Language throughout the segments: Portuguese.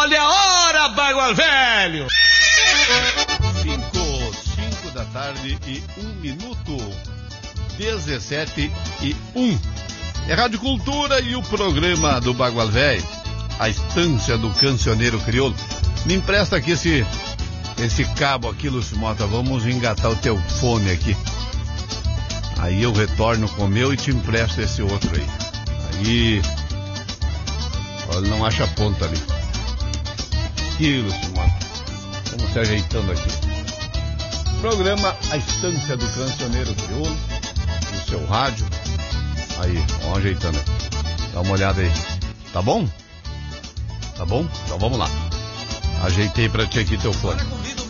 Olha a hora, Bagual Velho! 5 da tarde e 1 minuto. 17:01. É Rádio Cultura e o programa do Bagual Velho, a estância do cancioneiro crioulo. Me empresta aqui esse cabo aqui, Lúcio Mota. Vamos engatar o teu fone aqui. Aí eu retorno com o meu e te empresto esse outro aí. Aí... Olha, não acha a ponta ali. Aqui, Lúcio Mota. Vamos se ajeitando aqui. Programa A Estância do Cancioneiro Crioulo, no seu rádio. Aí, vamos ajeitando aqui. Dá uma olhada aí. Tá bom? Tá bom? Então vamos lá. Ajeitei pra ti aqui teu fone.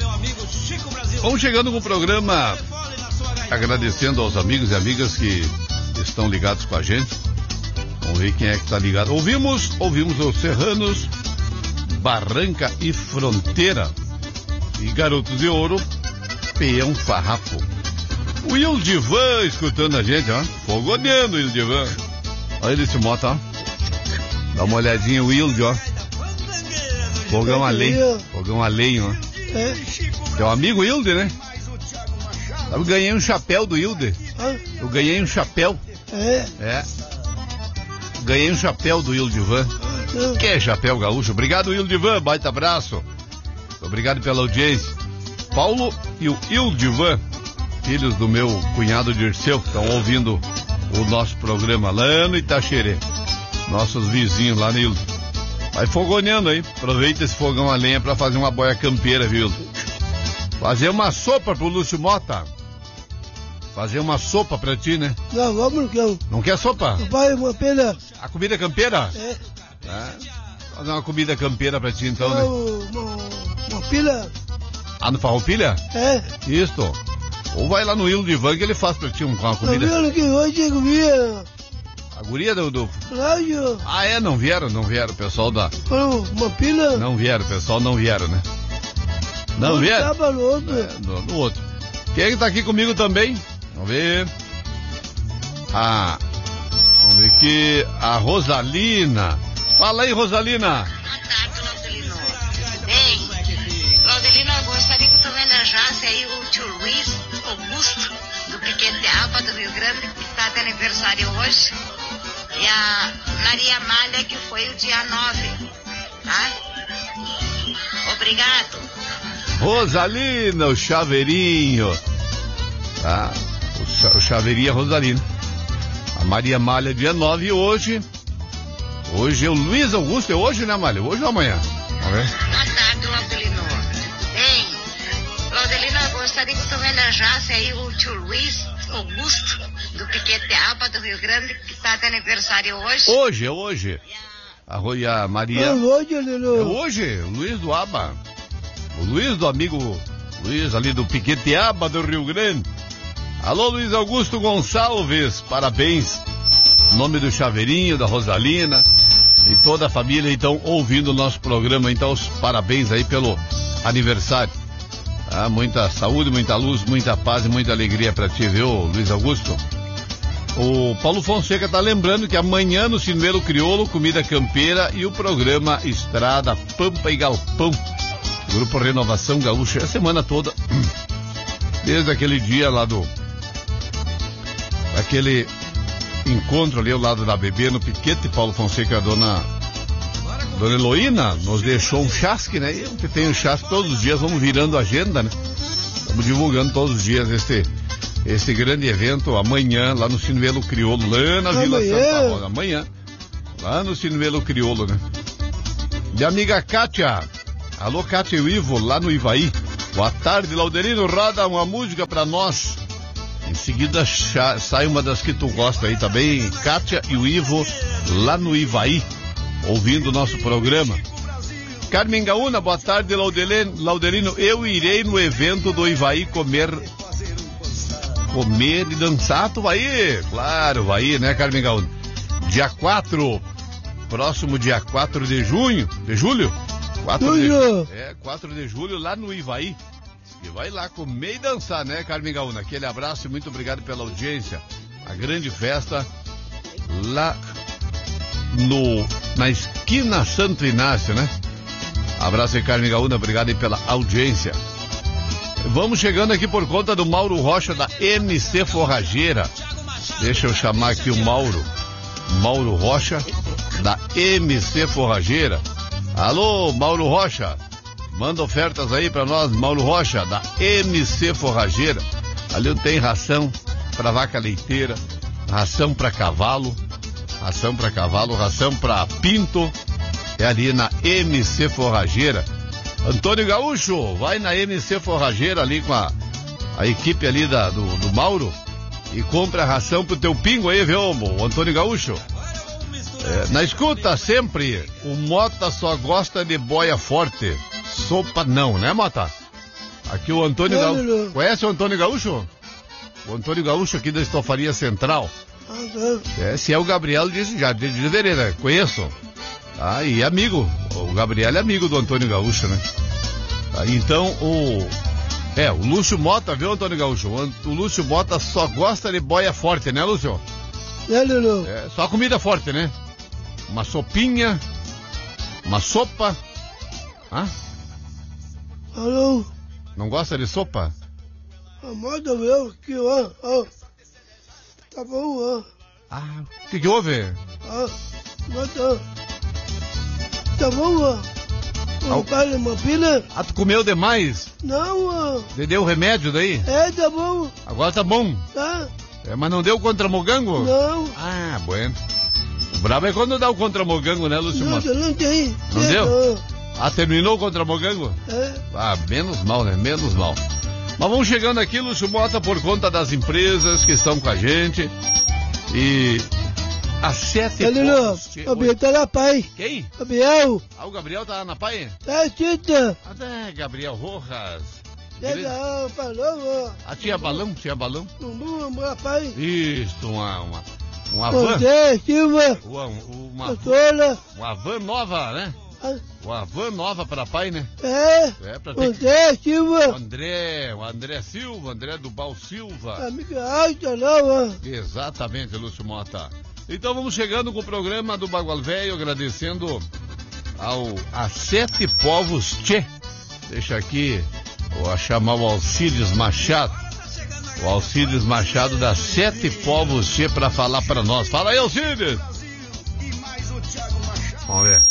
Vamos chegando com o programa, agradecendo aos amigos e amigas que estão ligados com a gente. Vamos ver quem é que está ligado. Ouvimos os Serranos, Barranca e Fronteira. E Garotos de Ouro, Peão Farrapo. O Ildivan escutando a gente, ó. Fogoneando o Ildivan. Olha ele se mota, ó. Dá uma olhadinha, o Ildi, ó. Fogão a lenha. Fogão a lenha, ó. Teu amigo Ildi, né? Eu ganhei um chapéu do Ildi. Eu ganhei um chapéu. É. Ganhei um chapéu do Ildivan. Que é chapéu gaúcho. Obrigado, Ildivan. Baita abraço. Obrigado pela audiência. Paulo e o Ildivan, filhos do meu cunhado Dirceu, que estão ouvindo o nosso programa lá no Itaxerê. Nossos vizinhos lá no Ildi. Vai fogoneando aí. Aproveita esse fogão a lenha pra fazer uma boia campeira, viu? Fazer uma sopa pro Lúcio Mota. Fazer uma sopa pra ti, né? Não, vamos não. Não quer sopa? Vai, uma pena. A comida campeira? É. Fazer uma comida campeira pra ti, então, né? Uma pilha. Ah, no Farroupilha? É. Isso. Ou vai lá no Ildivan que ele faz pra ti uma comida. Não viram que hoje eu via. A guria do... Rádio. Ah, é? Não vieram, o pessoal da... Uma pilha. Não vieram, o pessoal não vieram, né? Não vieram? Tava no outro. No outro. Quem é que tá aqui comigo também? Vamos ver. Vamos ver aqui. A Rosalina. Fala aí, Rosalina. Boa tarde, Laudelino. Bem, Laudelino, eu gostaria que tu homenageasse aí o tio Luiz Augusto, do Piqueteaba, do Rio Grande, que está de aniversário hoje. E a Maria Malha, que foi o dia 9, tá? Obrigado. Rosalina, o chaveirinho. Tá? O chaveirinho é Rosalina. A Maria Malha, dia 9 hoje. Hoje é o Luiz Augusto. É hoje, né, Malha? Hoje ou amanhã? Vamos ver. Boa tarde, Laudelino. Bem, Laudelino, eu gostaria que tu homenageasse aí o tio Luiz Augusto, do Piqueteaba, do Rio Grande, que está de aniversário hoje. É hoje. E a Maria... É hoje, o Luiz do Aba. O Luiz do amigo Luiz ali do Piqueteaba, do Rio Grande. Alô, Luiz Augusto Gonçalves, parabéns. Em nome do Chaveirinho, da Rosalina e toda a família, então, ouvindo o nosso programa. Então, os parabéns aí pelo aniversário. Muita saúde, muita luz, muita paz e muita alegria pra ti, viu, Luiz Augusto? O Paulo Fonseca tá lembrando que amanhã no Sinuelo Crioulo, comida campeira e o programa Estrada, Pampa e Galpão. Grupo Renovação Gaúcha, a semana toda, desde aquele dia lá aquele encontro ali ao lado da Bebê no Piquete. Paulo Fonseca, a dona Heloína nos deixou um chasque, né? E que tem um chasque todos os dias, vamos virando agenda, né? Estamos divulgando todos os dias esse grande evento amanhã lá no Sinuelo Crioulo, lá na Vila Santa Rosa. Amanhã, lá no Sinuelo Crioulo, né? De amiga Kátia. Alô, Kátia e o Ivo, lá no Ivaí. Boa tarde, Laudelino. Roda uma música pra nós. Em seguida sai uma das que tu gosta aí também. Kátia e o Ivo, lá no Ivaí, ouvindo o nosso programa. Carmen Gaúna, boa tarde, Laudelino. Eu irei no evento do Ivaí comer e dançar. Tu vai ir? Claro, vai ir, né, Carmen Gaúna? Dia 4, próximo dia 4 de junho, de julho? 4 de julho, lá no Ivaí. E vai lá comer e dançar, né, Carmen Gaúna? Aquele abraço e muito obrigado pela audiência. A grande festa lá na esquina Santo Inácio, né? Abraço aí, Carmen Gaúna, obrigado aí pela audiência. Vamos chegando aqui por conta do Mauro Rocha da MC Forrageira. Deixa eu chamar aqui o Mauro Rocha da MC Forrageira. Alô, Mauro Rocha, manda ofertas aí pra nós, Mauro Rocha da MC Forrageira. Ali tem ração pra vaca leiteira, ração pra cavalo, ração pra pinto. É ali na MC Forrageira. Antônio Gaúcho, vai na MC Forrageira ali com a equipe ali do Mauro e compra ração pro teu pingo aí, viu, o Antônio Gaúcho? Na escuta sempre, o Mota só gosta de boia forte, sopa não, né, Mota? Aqui o Antônio Gaúcho. Conhece o Antônio Gaúcho? O Antônio Gaúcho aqui da Estofaria Central. Se é o Gabriel de Vereda, conheço. E amigo, o Gabriel é amigo do Antônio Gaúcho, né? Então o Lúcio Mota, viu, Antônio Gaúcho? O Lúcio Mota só gosta de boia forte, né, Lúcio? Só comida forte, né? Uma sopinha, uma sopa. Alô? Não gosta de sopa? Manda meu aqui, ó. Tá bom, ó. O que houve? Manda. Tá bom, ó. Uma pila? Tu comeu demais? Não, ó. Você deu remédio daí? Tá bom. Agora tá bom? Tá. Mas não deu contramogango? Não. Bueno. O brabo é quando dá o contramogango, né, Lúcio? Não tem. Não deu? Terminou o contramogango? Menos mal, né? Menos mal. Mas vamos chegando aqui, Lúcio Mota, por conta das empresas que estão com a gente. E a 7 pontos. O Gabriel tá na PAI. Quem? Gabriel. O Gabriel tá na PAI? Tita. Gabriel Rojas. Falou, ó. Tinha balão? Não, pai. Isso, uma van. André Silva. Uma van nova, né? Uma van nova pra pai, né? Pra ter André Silva. O André Silva, André Dubal Silva. Amiga alta nova. Exatamente, Lúcio Mota. Então vamos chegando com o programa do Bagual Velho, agradecendo a 7 Povos Tchê. Deixa aqui, vou chamar o Alcides Machado. O Alcides Machado das 7 Povos Tchê para falar para nós. Fala aí, Alcides! Vamos ver.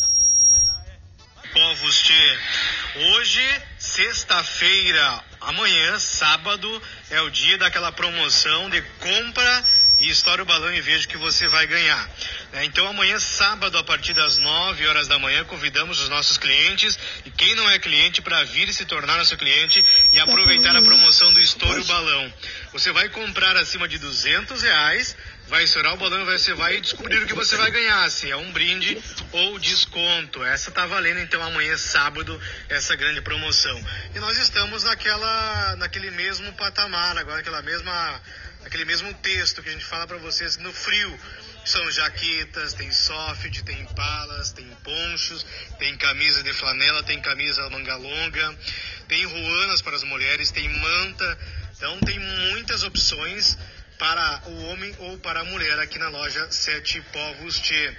Povos Tchê, hoje, sexta-feira, amanhã, sábado, é o dia daquela promoção de compra e estoura o balão e veja o que você vai ganhar. Então amanhã, sábado, a partir das 9 horas da manhã, convidamos os nossos clientes e quem não é cliente para vir e se tornar nosso cliente e aproveitar a promoção do estouro balão. Você vai comprar acima de R$200, vai estourar o balão e você vai descobrir o que você vai ganhar, se é um brinde ou desconto. Essa tá valendo então amanhã, sábado, essa grande promoção. E nós estamos naquele mesmo patamar, agora aquele mesmo texto que a gente fala para vocês no frio. São jaquetas, tem soft, tem palas, tem ponchos, tem camisa de flanela, tem camisa manga longa, tem ruanas para as mulheres, tem manta. Então tem muitas opções para o homem ou para a mulher aqui na loja 7 Povos Tchê.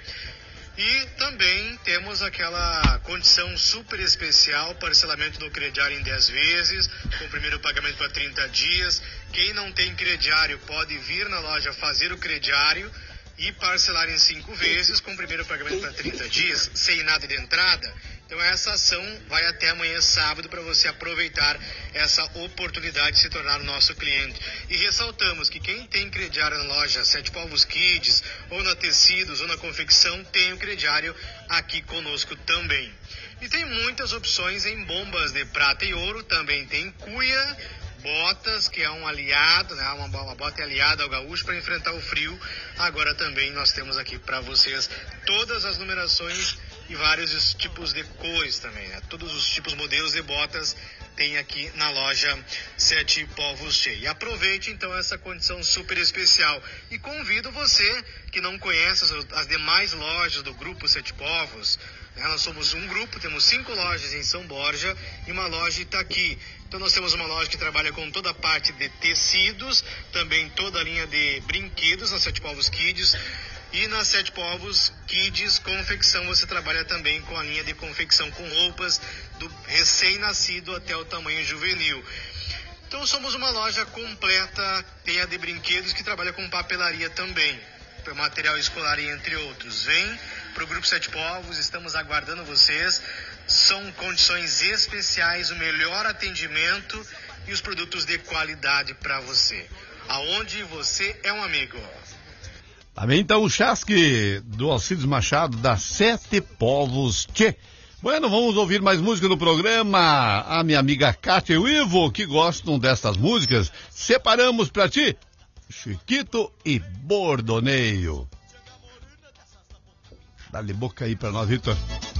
E também temos aquela condição super especial, parcelamento do crediário em 10 vezes, com o primeiro pagamento para 30 dias. Quem não tem crediário pode vir na loja fazer o crediário e parcelar em 5 vezes, com o primeiro pagamento para 30 dias, sem nada de entrada. Então essa ação vai até amanhã, sábado, para você aproveitar essa oportunidade de se tornar nosso cliente. E ressaltamos que quem tem crediário na loja 7 Povos Kids, ou na Tecidos, ou na Confecção, tem o crediário aqui conosco também. E tem muitas opções em bombas de prata e ouro, também tem cuia, botas, que é um aliado, né? Uma bota aliada ao gaúcho para enfrentar o frio. Agora também nós temos aqui para vocês todas as numerações e vários tipos de cores também, né? Todos os tipos, modelos de botas tem aqui na loja 7 Povos Tchê. E aproveite então essa condição super especial. E convido você que não conhece as demais lojas do Grupo 7 Povos. Nós somos um grupo, temos 5 lojas em São Borja e uma loja em Itaqui. Então nós temos uma loja que trabalha com toda a parte de tecidos, também toda a linha de brinquedos na 7 Povos Kids, E na Sete Povos Kids Confecção você trabalha também com a linha de confecção com roupas do recém-nascido até o tamanho juvenil. Então somos uma loja completa, tem a de brinquedos que trabalha com papelaria também, para material escolar e entre outros. Vem para o Grupo Sete Povos, estamos aguardando vocês. São condições especiais, o melhor atendimento e os produtos de qualidade para você. Aonde você é um amigo. Também então o chasque do Alcides Machado, da Sete Povos Tchê. Bueno, vamos ouvir mais música no programa. A minha amiga Kátia e o Ivo, que gostam destas músicas, separamos pra ti Chiquito e Bordoneio. Dá-lhe boca aí pra nós, Vitor.